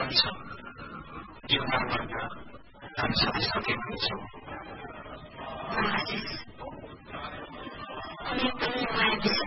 पनि छ यो नामबाट हामी सबै सकेका हुन्छौँ अनि पनि माया विषय